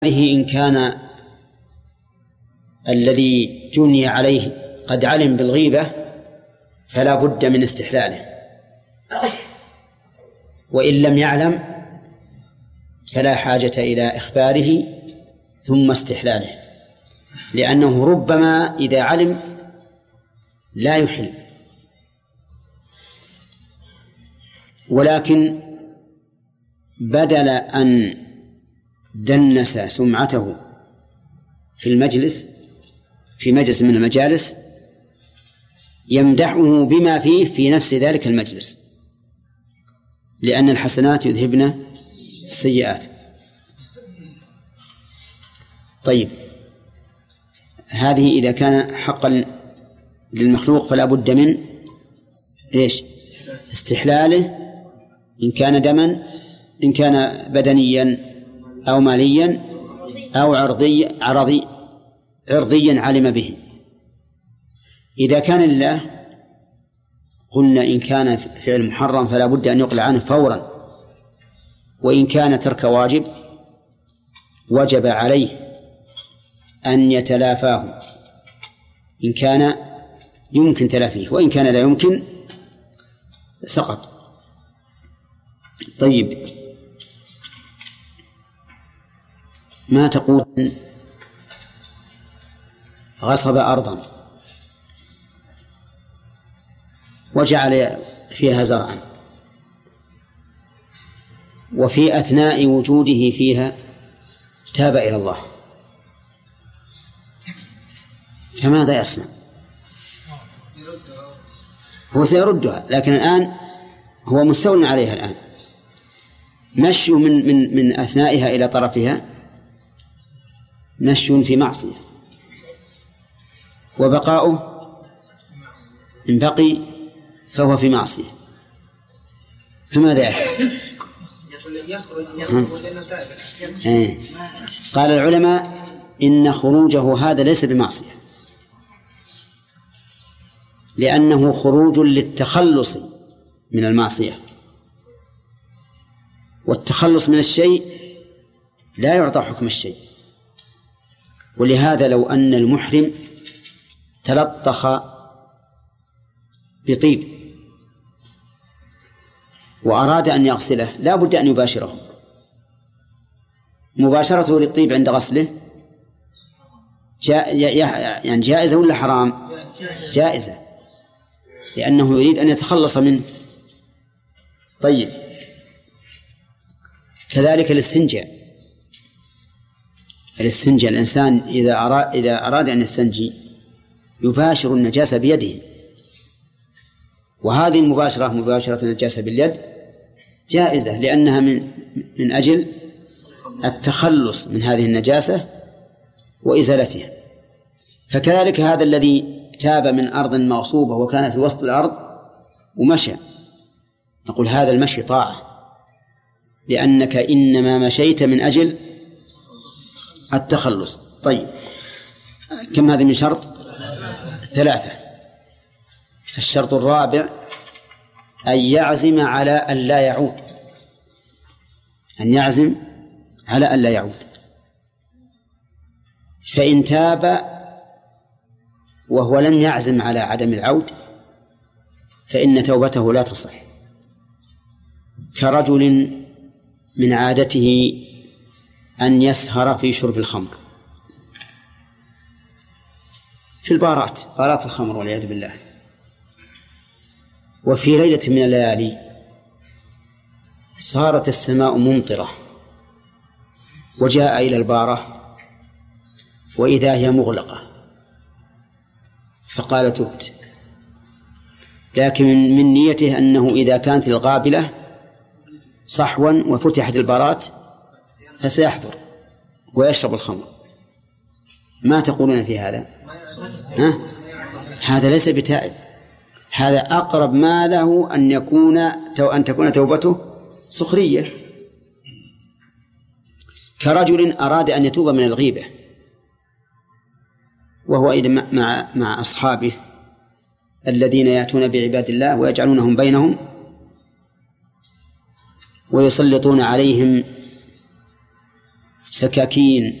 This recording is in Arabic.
هذه إن كان الذي جني عليه قد علم بالغيبة فلا بد من استحلاله، وإن لم يعلم فلا حاجة إلى إخباره ثم استحلاله، لأنه ربما إذا علم لا يحل. ولكن بدل أن دنس سمعته في المجلس، في مجلس من المجالس، يمدحه بما فيه في نفس ذلك المجلس، لأن الحسنات يذهبن السيئات. طيب، هذه إذا كان حقا للمخلوق فلا بد من استحلاله، إن كان دما، إن كان بدنيا أو ماليا أو عرضيا علم به. إذا كان لله قلنا إن كان فعل محرم فلا بد أن يقلع عنه فورا، وإن كان ترك واجب وجب عليه أن يتلافاه إن كان يمكن تلافيه، وإن كان لا يمكن سقط. طيب، ما تقول غصب أرضا وجعل فيها زرعا، وفي أثناء وجوده فيها تاب إلى الله، فماذا يصنع؟ هو سيردها، لكن الآن هو مستول عليها. الآن مشي من أثنائها إلى طرفها مشي في معصية، وبقاؤه إن بقي فهو في معصية، فماذا يفعل؟ قال العلماء إن خروجه هذا ليس بمعصية، لأنه خروج للتخلص من المعصية، والتخلص من الشيء لا يعطى حكم الشيء. ولهذا لو أن المحرم تلطخ بطيب وأراد أن يغسله لا بد أن يباشره. مباشرته للطيب عند غسله يعني جائزة ولا حرام؟ جائزة، لأنه يريد أن يتخلص منه. طيب، كذلك الاستنجاء. الإنسان إذا أراد أن يستنجي يباشر النجاسة بيده، وهذه المباشرة مباشرة النجاسة باليد جائزة، لأنها من أجل التخلص من هذه النجاسة وإزالتها. فكذلك هذا الذي تاب من أرض مغصوبة وكان في وسط الأرض ومشى، نقول هذا المشي طاعة، لأنك إنما مشيت من أجل التخلص. طيب، كم هذه من شرط؟ 3. الشرط الرابع أن يعزم على أن لا يعود، أن يعزم على أن لا يعود. فإن تاب وهو لم يعزم على عدم العود فإن توبته لا تصح، كرجل من عادته أن يسهر في شرب الخمر في بارات الخمر والعياذ بالله، وفي ليلة من الليالي صارت السماء ممطرة وجاء إلى البارة وإذا هي مغلقة، فقال تبت، لكن من نيته أنه إذا كانت القابلة صحوا وفتحت البارات فسيحضر ويشرب الخمر. ما تقولون في هذا؟ هذا ليس بتائب، هذا أقرب ما له أن تكون توبته سخرية. كرجل أراد أن يتوب من الغيبة وهو مع أصحابه الذين يأتون بعباد الله ويجعلونهم بينهم ويسلطون عليهم سكاكين